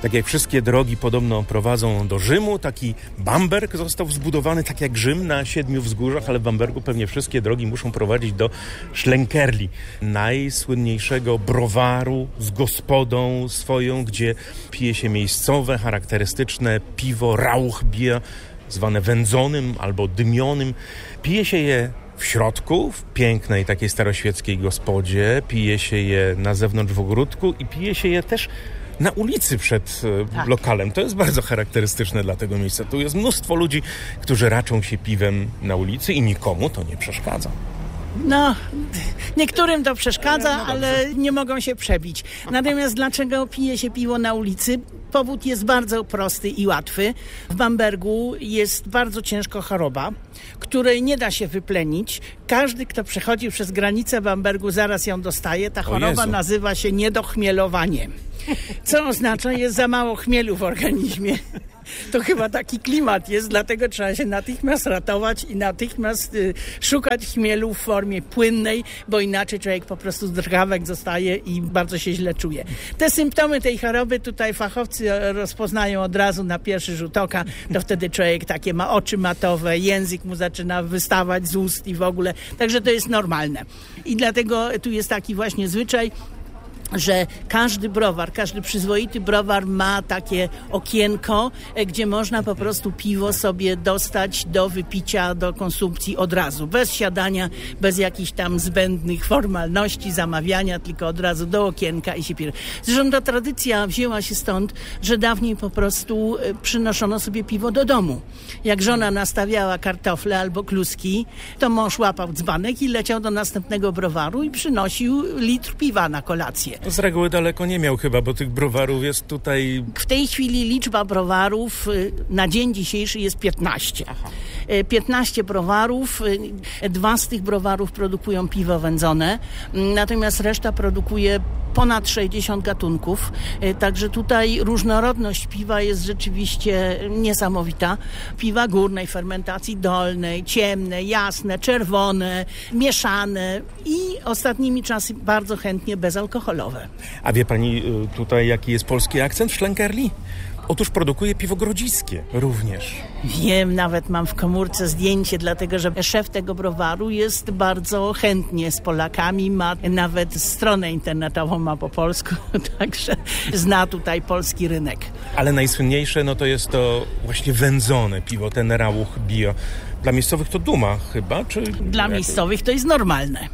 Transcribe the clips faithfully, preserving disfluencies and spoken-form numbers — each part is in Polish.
Tak jak wszystkie drogi podobno prowadzą do Rzymu, taki Bamberg został zbudowany tak jak Rzym na siedmiu wzgórzach, ale w Bambergu pewnie wszystkie drogi muszą prowadzić do Schlenkerli, najsłynniejszego browaru z gospodą swoją, gdzie pije się miejscowe, charakterystyczne piwo Rauchbier, zwane wędzonym albo dymionym. Pije się je w środku, w pięknej takiej staroświeckiej gospodzie, pije się je na zewnątrz w ogródku i pije się je też na ulicy przed tak. lokalem. To jest bardzo charakterystyczne dla tego miejsca. Tu jest mnóstwo ludzi, którzy raczą się piwem na ulicy i nikomu to nie przeszkadza. No, niektórym to przeszkadza, ale nie mogą się przebić. Natomiast dlaczego pije się piwo na ulicy? Powód jest bardzo prosty i łatwy. W Bambergu jest bardzo ciężka choroba, której nie da się wyplenić. Każdy, kto przechodzi przez granicę Bambergu, zaraz ją dostaje. Ta choroba nazywa się niedochmielowanie. Co oznacza, jest za mało chmielu w organizmie. To chyba taki klimat jest, dlatego trzeba się natychmiast ratować i natychmiast y, szukać chmielu w formie płynnej, bo inaczej człowiek po prostu zdrgawek zostaje i bardzo się źle czuje. Te symptomy tej choroby tutaj fachowcy rozpoznają od razu na pierwszy rzut oka, to wtedy człowiek takie ma oczy matowe, język mu zaczyna wystawać z ust i w ogóle, także to jest normalne. I dlatego tu jest taki właśnie zwyczaj, że każdy browar, każdy przyzwoity browar ma takie okienko, gdzie można po prostu piwo sobie dostać do wypicia, do konsumpcji od razu. Bez siadania, bez jakichś tam zbędnych formalności, zamawiania, tylko od razu do okienka i się pije. Zresztą ta tradycja wzięła się stąd, że dawniej po prostu przynoszono sobie piwo do domu. Jak żona nastawiała kartofle albo kluski, to mąż łapał dzbanek i leciał do następnego browaru i przynosił litr piwa na kolację. Z reguły daleko nie miał chyba, bo tych browarów jest tutaj... W tej chwili liczba browarów na dzień dzisiejszy jest piętnaście. Aha. piętnaście browarów, dwa z tych browarów produkują piwo wędzone, natomiast reszta produkuje ponad sześćdziesiąt gatunków, także tutaj różnorodność piwa jest rzeczywiście niesamowita. Piwa górnej fermentacji, dolnej, ciemne, jasne, czerwone, mieszane i ostatnimi czasy bardzo chętnie bezalkoholowe. A wie pani tutaj, jaki jest polski akcent w Schlenkerli? Otóż produkuje piwo grodziskie również. Wiem, nawet mam w komórce zdjęcie, dlatego że szef tego browaru jest bardzo chętnie z Polakami, ma nawet stronę internetową, ma po polsku, także zna tutaj polski rynek. Ale najsłynniejsze no to jest to właśnie wędzone piwo, ten Rauchbier. Dla miejscowych to duma chyba? Czy... Dla miejscowych to jest normalne.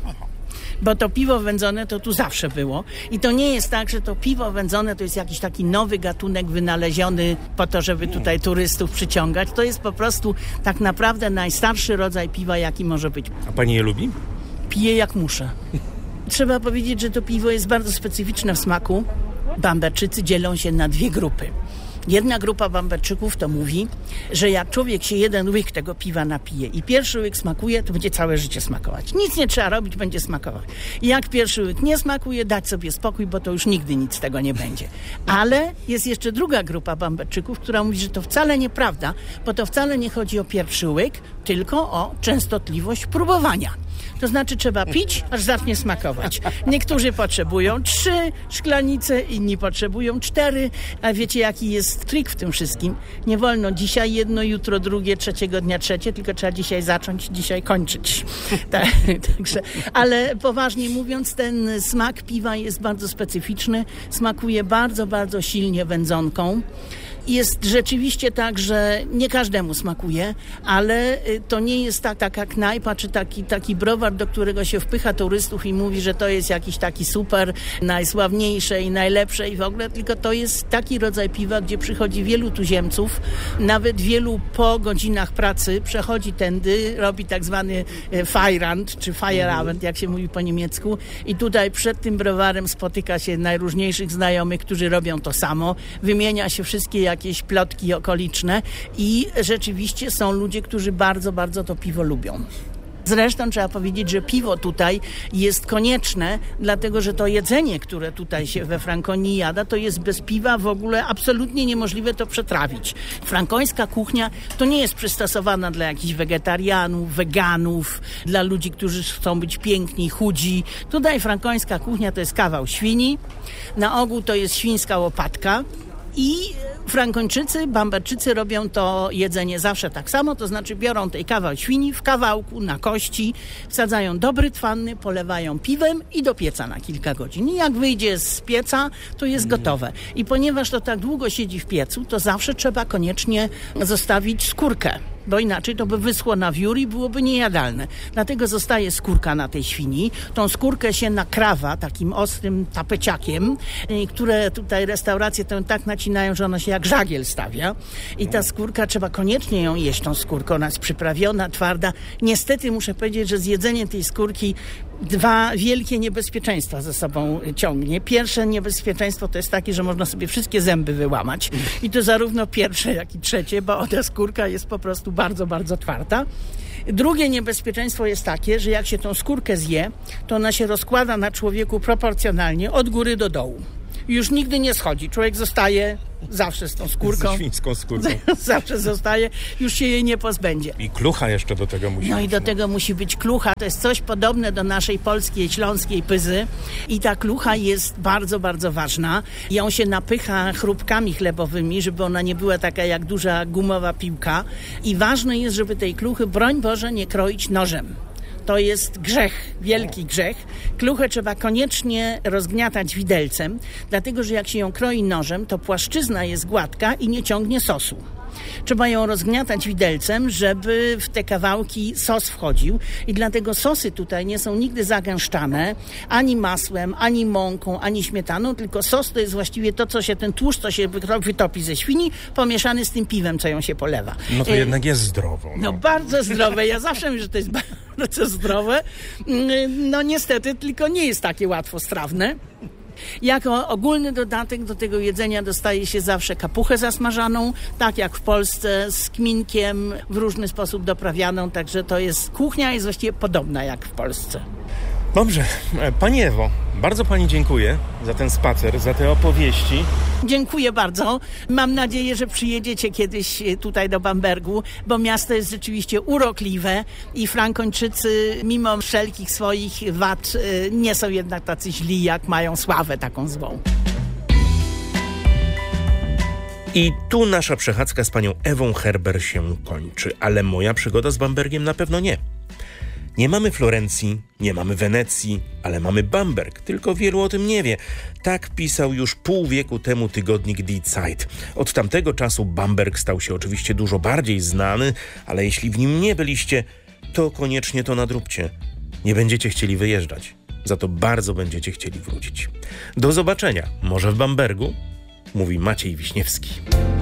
Bo to piwo wędzone to tu zawsze było. I to nie jest tak, że to piwo wędzone to jest jakiś taki nowy gatunek wynaleziony po to, żeby tutaj turystów przyciągać. To jest po prostu tak naprawdę najstarszy rodzaj piwa, jaki może być. A pani je lubi? Piję jak muszę. Trzeba powiedzieć, że to piwo jest bardzo specyficzne w smaku. Bamberczycy dzielą się na dwie grupy. Jedna grupa Bamberczyków to mówi, że jak człowiek się jeden łyk tego piwa napije i pierwszy łyk smakuje, to będzie całe życie smakować. Nic nie trzeba robić, będzie smakować. I jak pierwszy łyk nie smakuje, dać sobie spokój, bo to już nigdy nic z tego nie będzie. Ale jest jeszcze druga grupa Bamberczyków, która mówi, że to wcale nieprawda, bo to wcale nie chodzi o pierwszy łyk, tylko o częstotliwość próbowania. To znaczy trzeba pić, aż zacznie smakować. Niektórzy potrzebują trzy szklanice, inni potrzebują cztery. A wiecie, jaki jest trik w tym wszystkim? Nie wolno dzisiaj jedno, jutro drugie, trzeciego dnia trzecie, tylko trzeba dzisiaj zacząć, dzisiaj kończyć. Tak, także, ale poważnie mówiąc, ten smak piwa jest bardzo specyficzny. Smakuje bardzo, bardzo silnie wędzonką. Jest rzeczywiście tak, że nie każdemu smakuje, ale to nie jest ta, taka knajpa, czy taki, taki browar, do którego się wpycha turystów i mówi, że to jest jakiś taki super, najsławniejsze i najlepsze i w ogóle, tylko to jest taki rodzaj piwa, gdzie przychodzi wielu tuziemców, nawet wielu po godzinach pracy przechodzi tędy, robi tak zwany Feierabend, czy Feierabend, jak się mówi po niemiecku, i tutaj przed tym browarem spotyka się najróżniejszych znajomych, którzy robią to samo, wymienia się wszystkie jakieś plotki okoliczne i rzeczywiście są ludzie, którzy bardzo, bardzo to piwo lubią. Zresztą trzeba powiedzieć, że piwo tutaj jest konieczne, dlatego że to jedzenie, które tutaj się we Frankonii jada, to jest bez piwa w ogóle absolutnie niemożliwe to przetrawić. Frankońska kuchnia to nie jest przystosowana dla jakichś wegetarianów, weganów, dla ludzi, którzy chcą być piękni, chudzi. Tutaj frankońska kuchnia to jest kawał świni, na ogół to jest świńska łopatka, I Frankończycy, Bamberczycy robią to jedzenie zawsze tak samo, to znaczy biorą tej kawał świni w kawałku, na kości, wsadzają do brytwanny, polewają piwem i do pieca na kilka godzin. I jak wyjdzie z pieca, to jest mm. gotowe. I ponieważ to tak długo siedzi w piecu, to zawsze trzeba koniecznie zostawić skórkę, bo inaczej to by wyschło na wiór i byłoby niejadalne. Dlatego zostaje skórka na tej świni. Tą skórkę się nakrawa takim ostrym tapeciakiem, które tutaj restauracje to tak nacinają, że ona się jak żagiel stawia. I ta skórka, trzeba koniecznie ją jeść, tą skórkę. Ona jest przyprawiona, twarda. Niestety muszę powiedzieć, że zjedzenie tej skórki dwa wielkie niebezpieczeństwa ze sobą ciągnie. Pierwsze niebezpieczeństwo to jest takie, że można sobie wszystkie zęby wyłamać. I to zarówno pierwsze, jak i trzecie, bo ta skórka jest po prostu bardzo, bardzo twarda. Drugie niebezpieczeństwo jest takie, że jak się tą skórkę zje, to ona się rozkłada na człowieku proporcjonalnie od góry do dołu. Już nigdy nie schodzi. Człowiek zostaje zawsze z tą skórką. Z świńską skórką. Zawsze zostaje. Już się jej nie pozbędzie. I klucha jeszcze do tego musi No być. i do tego musi być klucha. To jest coś podobne do naszej polskiej, śląskiej pyzy. I ta klucha jest bardzo, bardzo ważna. Ją się napycha chrupkami chlebowymi, żeby ona nie była taka jak duża gumowa piłka. I ważne jest, żeby tej kluchy, broń Boże, nie kroić nożem. To jest grzech, wielki grzech. Kluchę trzeba koniecznie rozgniatać widelcem, dlatego że jak się ją kroi nożem, to płaszczyzna jest gładka i nie ciągnie sosu. Trzeba ją rozgniatać widelcem, żeby w te kawałki sos wchodził i dlatego sosy tutaj nie są nigdy zagęszczane ani masłem, ani mąką, ani śmietaną, tylko sos to jest właściwie to, co się, ten tłuszcz, co się wytopi ze świni, pomieszany z tym piwem, co ją się polewa. No to e... jednak jest zdrowo. No. no bardzo zdrowe. Ja zawsze mówię, że to jest bardzo zdrowe. No niestety, tylko nie jest takie łatwostrawne. Jako ogólny dodatek do tego jedzenia dostaje się zawsze kapuchę zasmażaną, tak jak w Polsce, z kminkiem, w różny sposób doprawianą, także to jest, kuchnia jest właściwie podobna jak w Polsce. Dobrze. Pani Ewo, bardzo Pani dziękuję za ten spacer, za te opowieści. Dziękuję bardzo. Mam nadzieję, że przyjedziecie kiedyś tutaj do Bambergu, bo miasto jest rzeczywiście urokliwe i Frankończycy mimo wszelkich swoich wad nie są jednak tacy źli, jak mają sławę taką złą. I tu nasza przechadzka z panią Ewą Herber się kończy, ale moja przygoda z Bambergiem na pewno nie. Nie mamy Florencji, nie mamy Wenecji, ale mamy Bamberg, tylko wielu o tym nie wie. Tak pisał już pół wieku temu tygodnik Die Zeit. Od tamtego czasu Bamberg stał się oczywiście dużo bardziej znany, ale jeśli w nim nie byliście, to koniecznie to nadróbcie. Nie będziecie chcieli wyjeżdżać, za to bardzo będziecie chcieli wrócić. Do zobaczenia, może w Bambergu, mówi Maciej Wiśniewski.